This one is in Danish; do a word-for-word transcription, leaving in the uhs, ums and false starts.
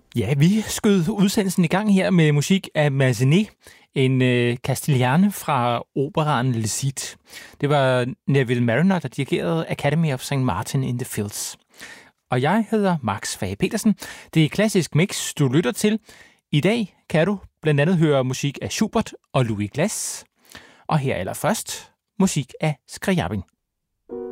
Ja, vi skød udsendelsen i gang her med musik af Massenet, en øh, Castiglione fra operaen Le Cid. Det var Neville Mariner, der dirigerede Academy of Saint Martin in the Fields. Og jeg hedder Max Fage Petersen. Det er Klassisk Mix, du lytter til. I dag kan du blandt andet høre musik af Schubert og Louis Glass. Og her allerførst musik af Scriabin.